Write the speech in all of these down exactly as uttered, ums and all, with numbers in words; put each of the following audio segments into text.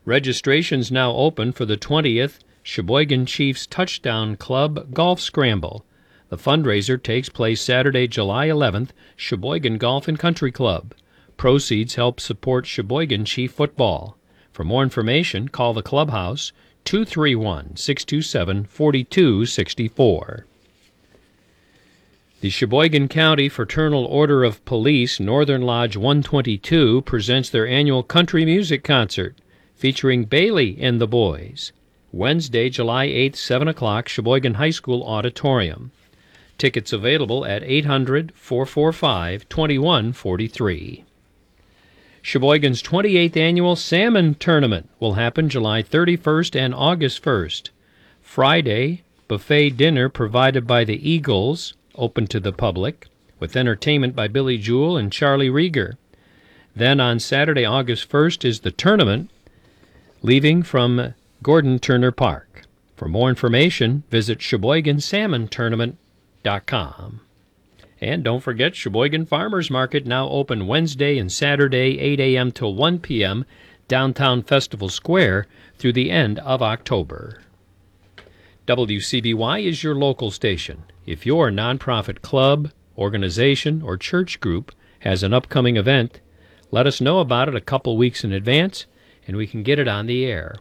Registration's now open for the twentieth Sheboygan Chiefs Touchdown Club Golf Scramble. The fundraiser takes place Saturday, July eleventh, Sheboygan Golf and Country Club. Proceeds help support Sheboygan Chief football. For more information, call the clubhouse two three one, six two seven, four two six four. The Sheboygan County Fraternal Order of Police Northern Lodge one twenty-two presents their annual country music concert featuring Bailey and the Boys. Wednesday, July eighth, seven o'clock, Sheboygan High School Auditorium. Tickets available at eight hundred, four four five, two one four three. Sheboygan's twenty-eighth Annual Salmon Tournament will happen July thirty-first and August first. Friday, buffet dinner provided by the Eagles, open to the public, with entertainment by Billy Jewell and Charlie Rieger. Then on Saturday, August first, is the tournament, leaving from Gordon Turner Park. For more information, visit Sheboygan Salmon Tournament dot com. And don't forget, Sheboygan Farmers Market now open Wednesday and Saturday, eight a.m. till one p.m., downtown Festival Square through the end of October. W C B Y is your local station. If your nonprofit club, organization, or church group has an upcoming event, let us know about it a couple weeks in advance, and we can get it on the air.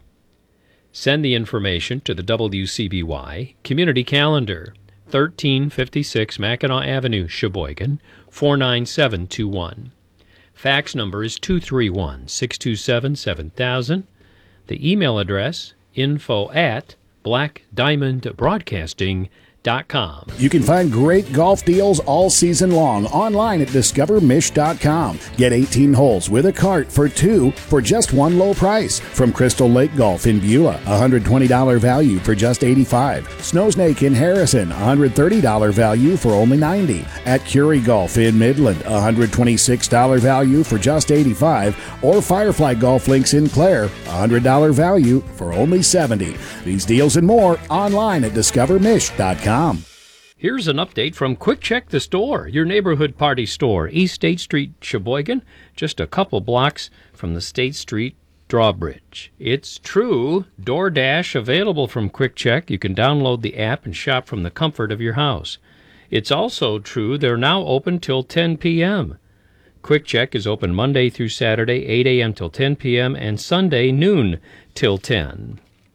Send the information to the W C B Y Community Calendar, thirteen fifty-six Mackinac Avenue, Sheboygan, four nine seven two one. Fax number is two three one, six two seven, seven thousand. The email address, info at black diamond broadcasting dot com. You can find great golf deals all season long online at discover mish dot com. Get eighteen holes with a cart for two for just one low price. From Crystal Lake Golf in Beulah, one hundred twenty dollars value for just eighty-five dollars. Snowsnake in Harrison, one hundred thirty dollars value for only ninety dollars. At Curie Golf in Midland, one hundred twenty-six dollars value for just eighty-five dollars. Or Firefly Golf Links in Clare, one hundred dollars value for only seventy dollars. These deals and more online at discover mish dot com. Here's an update from Quick Check the Store, your neighborhood party store, East State Street, Sheboygan, just a couple blocks from the State Street drawbridge. It's true, DoorDash available from Quick Check. You can download the app and shop from the comfort of your house. It's also true they're now open till ten p.m. Quick Check is open Monday through Saturday, eight a.m. till ten p.m., and Sunday, noon till ten.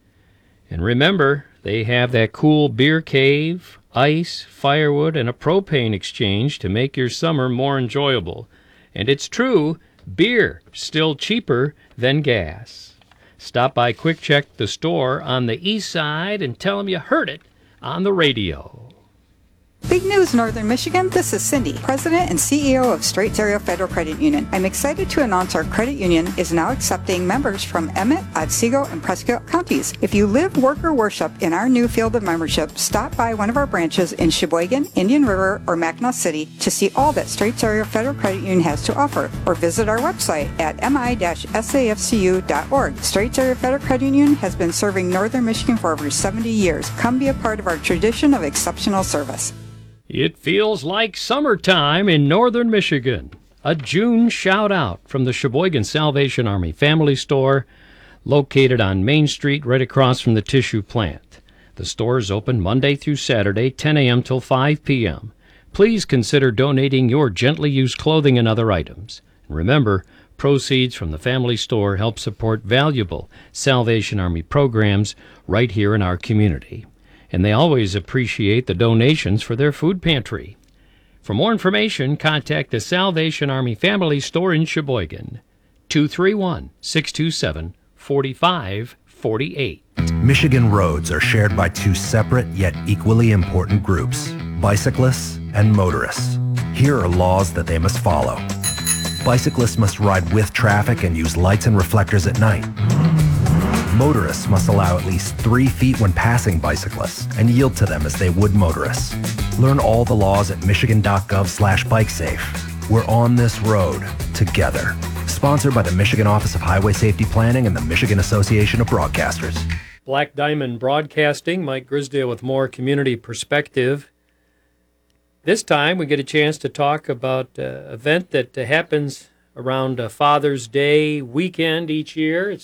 And remember, they have that cool beer cave, ice, firewood, and a propane exchange to make your summer more enjoyable. And it's true, beer still cheaper than gas. Stop by Quick Check the Store on the east side and tell them you heard it on the radio. Big news, Northern Michigan. This is Cindy, President and C E O of Straits Area Federal Credit Union. I'm excited to announce our credit union is now accepting members from Emmett, Otsego, and Prescott counties. If you live, work, or worship in our new field of membership, stop by one of our branches in Sheboygan, Indian River, or Mackinac City to see all that Straits Area Federal Credit Union has to offer, or visit our website at m i dash s a f c u dot org. Straits Area Federal Credit Union has been serving Northern Michigan for over seventy years. Come be a part of our tradition of exceptional service. It feels like summertime in Northern Michigan. A June shout-out from the Sheboygan Salvation Army Family Store, located on Main Street right across from the tissue plant. The store is open Monday through Saturday, ten a.m. till five p.m. Please consider donating your gently used clothing and other items. And remember, proceeds from the Family Store help support valuable Salvation Army programs right here in our community. And they always appreciate the donations for their food pantry. For more information, contact the Salvation Army Family Store in Sheboygan, two three one, six two seven, four five four eight. Michigan roads are shared by two separate yet equally important groups, bicyclists and motorists. Here are laws that they must follow. Bicyclists must ride with traffic and use lights and reflectors at night. Motorists must allow at least three feet when passing bicyclists and yield to them as they would motorists. Learn all the laws at michigan.gov slash bikesafe. We're on this road together. Sponsored by the Michigan Office of Highway Safety Planning and the Michigan Association of Broadcasters. Black Diamond Broadcasting, Mike Grisdale with more community perspective. This time we get a chance to talk about an event that uh, happens around uh, Father's Day weekend each year. It's